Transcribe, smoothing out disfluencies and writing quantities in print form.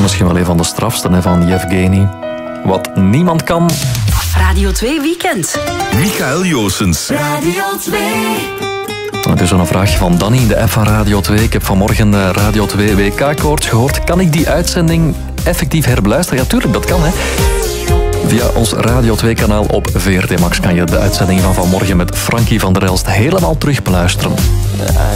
misschien wel een van de strafsten van Yevgeny. Wat niemand kan. Radio 2 Weekend. Michael Joosens. Radio 2. Het is zo'n vraagje van Danny in de app van Radio 2. Ik heb vanmorgen de Radio 2 WK-koorts gehoord. Kan ik die uitzending effectief herbeluisteren? Ja, tuurlijk, dat kan, hè. Via ons Radio 2-kanaal op VRT Max kan je de uitzending van vanmorgen met Frankie van der Elst helemaal terugbeluisteren.